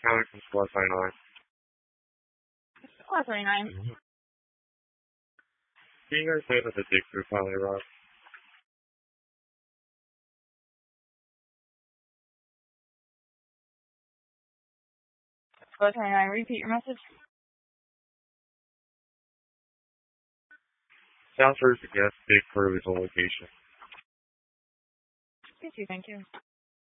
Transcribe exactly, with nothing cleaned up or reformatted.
calling from Squad twenty-nine. Squad twenty-nine. Mm-hmm. Can you guys say that the dig crew finally arrived? Squad twenty-nine, repeat your message. South First, the guest dig crew is on location. Thank you, thank you.